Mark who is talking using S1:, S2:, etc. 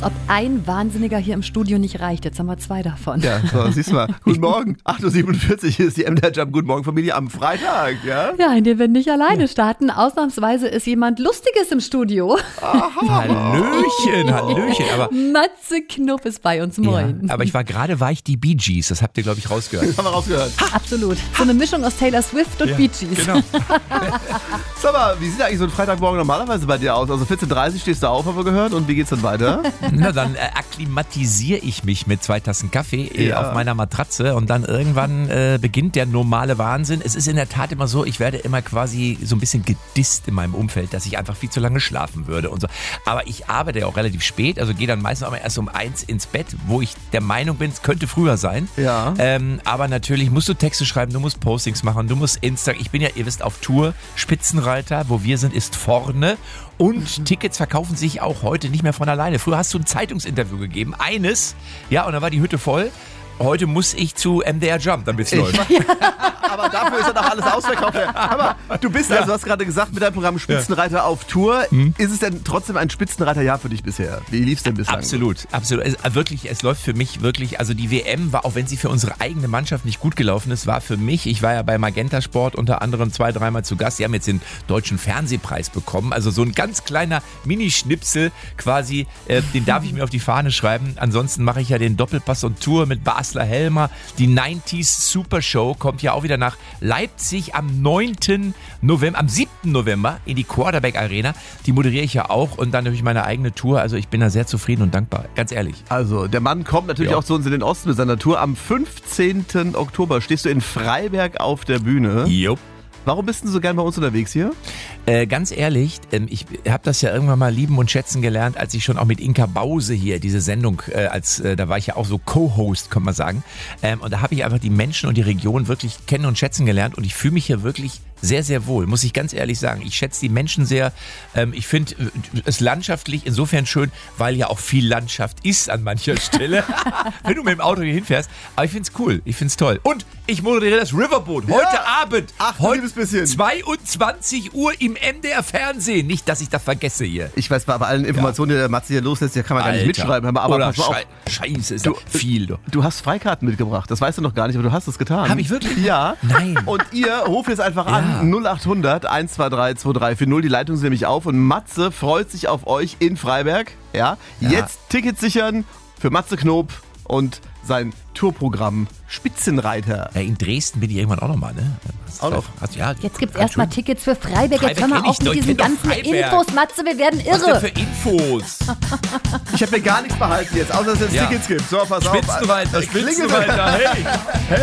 S1: ob ein Wahnsinniger hier im Studio nicht reicht. Jetzt haben wir 2 davon.
S2: Ja, so, siehst du mal. Guten Morgen, 8.47 Uhr, hier ist die MDR Jump. Guten Morgen, Familie, am Freitag, ja?
S1: Ja, in dem wir nicht alleine starten. Ausnahmsweise ist jemand Lustiges im Studio.
S3: Hallöchen. Aber,
S1: Matze Knob ist bei uns, moin.
S3: ja, aber war ich die Bee Gees, das habt ihr, glaube ich, rausgehört.
S2: Haben wir rausgehört.
S1: Absolut. So eine Mischung aus Taylor Swift und Bee Gees.
S3: Genau.
S2: Sag mal, wie sieht eigentlich so ein Freitagmorgen normalerweise bei dir aus? Also 14.30 Uhr stehst du auf, haben wir gehört, und wie geht's dann weiter?
S3: Na, dann akklimatisiere ich mich mit 2 Tassen Kaffee auf meiner Matratze und dann irgendwann beginnt der normale Wahnsinn. Es ist in der Tat immer so, ich werde immer quasi so ein bisschen gedisst in meinem Umfeld, dass ich einfach viel zu lange schlafen würde und so. Aber ich arbeite ja auch relativ spät, also gehe dann meistens auch erst um 1 ins Bett, wo ich der Meinung bin, es könnte früher sein.
S2: Ja.
S3: Aber natürlich musst du Texte schreiben, du musst Postings machen, du musst Instagram. Ich bin ja, ihr wisst, auf Tour. Spitzenreiter, wo wir sind, ist vorne. Und Tickets verkaufen sich auch heute nicht mehr von alleine. Früher hast du ein Zeitungsinterview gegeben, eines, ja, und dann war die Hütte voll. Heute muss ich zu MDR Jump, damit es läuft.
S2: Aber dafür ist ja doch alles ausverkauft. Aber du bist also, du hast gerade gesagt, mit deinem Programm Spitzenreiter auf Tour. Ist es denn trotzdem ein Spitzenreiterjahr für dich bisher? Wie lief es denn bislang?
S3: Absolut. Es läuft für mich wirklich, also die WM war, auch wenn sie für unsere eigene Mannschaft nicht gut gelaufen ist, war für mich, ich war ja bei Magenta Sport unter anderem 2-3 Mal zu Gast. Die haben jetzt den Deutschen Fernsehpreis bekommen. Also so ein ganz kleiner Minischnipsel quasi, den darf ich mir auf die Fahne schreiben. Ansonsten mache ich ja den Doppelpass und Tour mit Basler Helmer. Die 90s Super Show kommt ja auch wieder nach Leipzig am 9. November, am 7. November in die Quarterback Arena. Die moderiere ich ja auch und dann natürlich meine eigene Tour. Also ich bin da sehr zufrieden und dankbar, ganz ehrlich.
S2: Also der Mann kommt natürlich auch zu uns in den Osten mit seiner Tour. Am 15. Oktober stehst du in Freiberg auf der Bühne.
S3: Jupp.
S2: Warum bist du so gern bei uns unterwegs hier?
S3: Ganz ehrlich, ich habe das ja irgendwann mal lieben und schätzen gelernt, als ich schon auch mit Inka Bause hier diese Sendung, da war ich ja auch so Co-Host, kann man sagen. Und da habe ich einfach die Menschen und die Region wirklich kennen und schätzen gelernt und ich fühle mich hier wirklich sehr, sehr wohl, muss ich ganz ehrlich sagen. Ich schätze die Menschen sehr. Ich finde es landschaftlich insofern schön, weil ja auch viel Landschaft ist an mancher Stelle, wenn du mit dem Auto hier hinfährst. Aber ich finde es cool, ich finde es toll. Und ich moderiere das Riverboat heute Abend.
S2: Heute bisschen.
S3: 22 Uhr im MDR Fernsehen. Nicht, dass ich das vergesse hier.
S2: Ich weiß, bei allen Informationen, die der Matze hier loslässt, kann man gar nicht mitschreiben. Aber
S3: oder
S2: pass mal auf.
S3: Scheiße, ist doch viel.
S2: Du hast Freikarten mitgebracht. Das weißt du noch gar nicht, aber du hast es getan.
S3: Habe ich wirklich?
S2: Ja.
S3: Nein.
S2: Und ihr ruft jetzt einfach an. 0800 123 2340. Die Leitung ist nämlich auf. Und Matze freut sich auf euch in Freiberg. Ja. Jetzt Tickets sichern für Matze Knob und sein Tourprogramm Spitzenreiter.
S3: Ja, in Dresden bin ich irgendwann auch nochmal, ne?
S1: Jetzt gibt es erstmal Tickets für Freiberg. Jetzt hör mal auf mit diesen ganzen Infos, Matze, wir werden irre.
S3: Was denn für Infos?
S2: Ich habe mir gar nichts behalten jetzt, außer dass es jetzt Tickets gibt. So, pass auf.
S3: Spitzenreiter, hey.